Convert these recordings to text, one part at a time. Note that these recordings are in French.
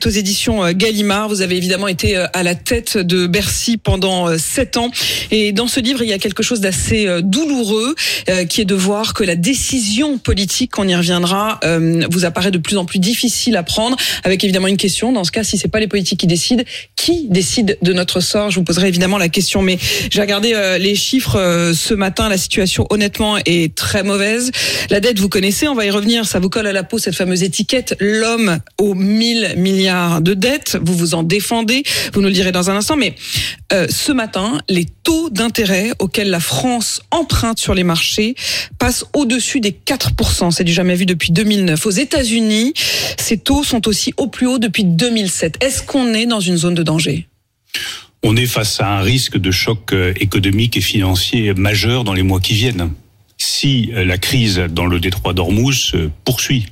aux éditions Gallimard. Vous avez évidemment été à la tête de Bercy pendant 7 ans. Et dans ce livre, il y a quelque chose d'assez douloureux, qui est de voir que la décision politique, on y reviendra, vous apparaît de plus en plus difficile à prendre, avec évidemment une question. Dans ce cas, si c'est pas les politiques qui décident, qui décide de notre sort? Je vous poserai évidemment la question, mais j'ai regardé les chiffres ce matin. La situation, honnêtement, est très mauvaise. La dette, vous connaissez, on va y revenir. Ça vous colle à la peau, cette fameuse étiquette, l'homme aux 1000 milliards de dettes. Vous vous en défendez, vous nous le direz dans un instant. Mais ce matin, les taux d'intérêt auxquels la France emprunte sur les marchés passent au-dessus des 4%. C'est du jamais vu depuis 2009. Aux États-Unis, ces taux sont aussi au plus haut depuis 2007. Est-ce qu'on est dans une zone de danger ? On est face à un risque de choc économique et financier majeur dans les mois qui viennent. Si la crise dans le détroit d'Ormuz se poursuit,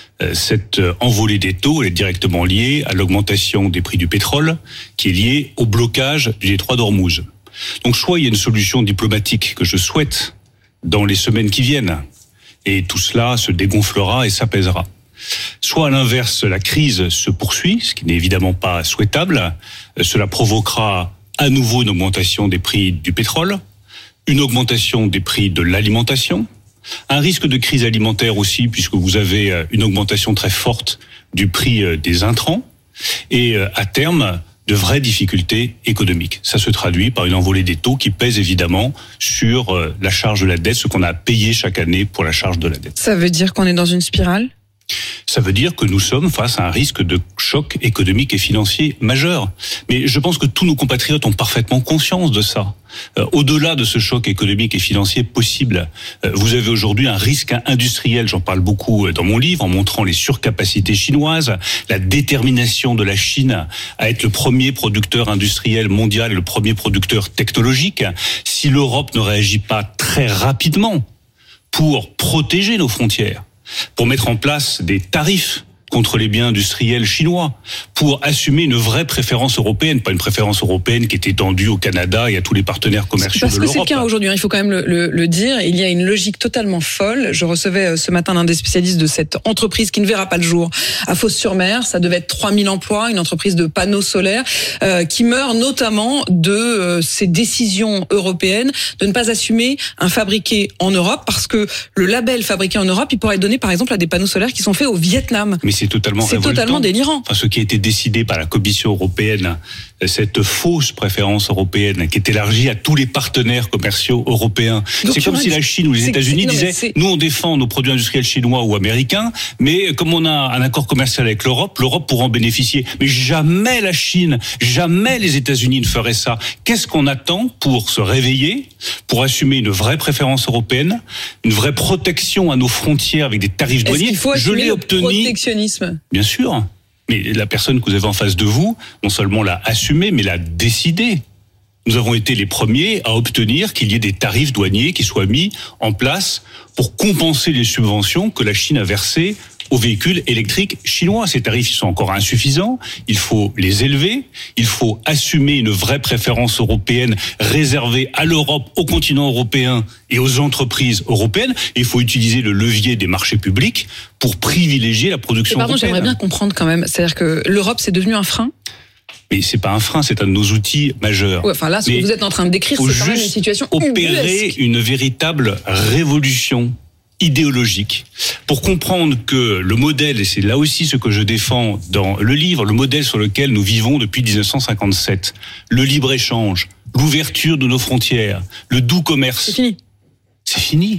cette envolée des taux est directement liée à l'augmentation des prix du pétrole, qui est liée au blocage du détroit d'Ormuz. Donc soit il y a une solution diplomatique que je souhaite dans les semaines qui viennent, et tout cela se dégonflera et s'apaisera. Soit à l'inverse, la crise se poursuit, ce qui n'est évidemment pas souhaitable. Cela provoquera à nouveau une augmentation des prix du pétrole, une augmentation des prix de l'alimentation, un risque de crise alimentaire aussi, puisque vous avez une augmentation très forte du prix des intrants, et à terme, de vraies difficultés économiques. Ça se traduit par une envolée des taux qui pèse évidemment sur la charge de la dette, ce qu'on a payé chaque année pour la charge de la dette. Ça veut dire qu'on est dans une spirale ? Ça veut dire que nous sommes face à un risque de choc économique et financier majeur. Mais je pense que tous nos compatriotes ont parfaitement conscience de ça. Au-delà de ce choc économique et financier possible, vous avez aujourd'hui un risque industriel. J'en parle beaucoup dans mon livre en montrant les surcapacités chinoises, la détermination de la Chine à être le premier producteur industriel mondial et le premier producteur technologique. Si l'Europe ne réagit pas très rapidement pour protéger nos frontières, pour mettre en place des tarifs contre les biens industriels chinois, pour assumer une vraie préférence européenne, pas une préférence européenne qui est étendue au Canada et à tous les partenaires commerciaux de l'Europe. Parce que c'est le cas aujourd'hui, il faut quand même le dire, il y a une logique totalement folle. Je recevais ce matin l'un des spécialistes de cette entreprise qui ne verra pas le jour à Fos-sur-Mer. Ça devait être 3000 emplois, une entreprise de panneaux solaires qui meurt notamment de ces décisions européennes de ne pas assumer un fabriqué en Europe, parce que le label fabriqué en Europe, il pourrait être donné par exemple à des panneaux solaires qui sont faits au Vietnam. Mais c'est totalement délirant. Enfin, ce qui a été décidé par la Commission européenne, cette fausse préférence européenne qui est élargie à tous les partenaires commerciaux européens. Donc, c'est comme si la Chine ou les États-Unis disaient nous on défend nos produits industriels chinois ou américains, mais comme on a un accord commercial avec l'Europe pourra en bénéficier. Mais jamais la Chine, jamais les États-Unis ne feraient ça. Qu'est-ce qu'on attend pour se réveiller, pour assumer une vraie préférence européenne, une vraie protection à nos frontières avec des tarifs douaniers? Est-ce qu'il faut assumer le protectionnisme? Bien sûr. Mais la personne que vous avez en face de vous, non seulement l'a assumé, mais l'a décidé. Nous avons été les premiers à obtenir qu'il y ait des tarifs douaniers qui soient mis en place pour compenser les subventions que la Chine a versées aux véhicules électriques chinois. Ces tarifs sont encore insuffisants, il faut les élever, il faut assumer une vraie préférence européenne réservée à l'Europe, au continent européen et aux entreprises européennes. Et il faut utiliser le levier des marchés publics pour privilégier la production européenne. J'aimerais bien comprendre quand même, c'est-à-dire que l'Europe c'est devenu un frein ? Mais c'est pas un frein, c'est un de nos outils majeurs. Ouais, enfin là, ce que vous êtes en train de décrire, c'est quand même une situation opérer ubuesque. Une véritable révolution idéologique pour comprendre que le modèle, et c'est là aussi ce que je défends dans le livre, le modèle sur lequel nous vivons depuis 1957, le libre-échange, l'ouverture de nos frontières, le doux commerce. C'est fini. C'est fini.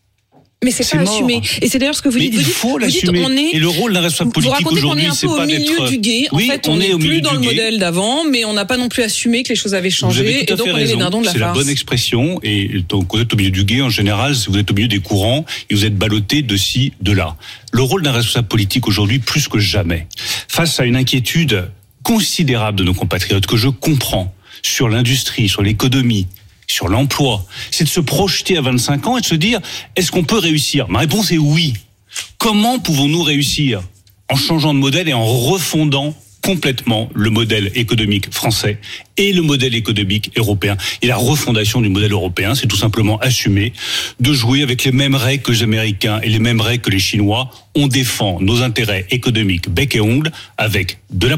Mais c'est pas assumé. Et c'est d'ailleurs ce que vous dites. Mais il faut l'assumer. Et le rôle d'un responsable politique aujourd'hui, c'est pas d'être... Vous racontez qu'on est un peu au milieu du gué. En fait, on n'est plus dans le modèle d'avant, mais on n'a pas non plus assumé que les choses avaient changé. Et donc, on est les dindons de la farce. C'est la bonne expression. Et donc, vous êtes au milieu du gué, en général, vous êtes au milieu des courants et vous êtes ballotté de ci, de là. Le rôle d'un responsable politique aujourd'hui, plus que jamais, face à une inquiétude considérable de nos compatriotes que je comprends sur l'industrie, sur l'économie, sur l'emploi, c'est de se projeter à 25 ans et de se dire, est-ce qu'on peut réussir? Ma réponse est oui. Comment pouvons-nous réussir? En changeant de modèle et en refondant complètement le modèle économique français et le modèle économique européen. Et la refondation du modèle européen, c'est tout simplement assumer de jouer avec les mêmes règles que les Américains et les mêmes règles que les Chinois. On défend nos intérêts économiques bec et ongle avec de la